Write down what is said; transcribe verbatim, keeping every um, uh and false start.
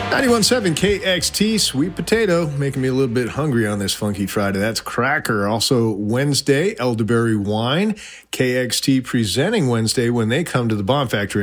ninety-one point seven K X T, Sweet Potato, making me a little bit hungry on this Funky Friday. That's Cracker. Also Wednesday, Elderberry Wine. K X T presenting Wednesday when they come to the Bomb Factory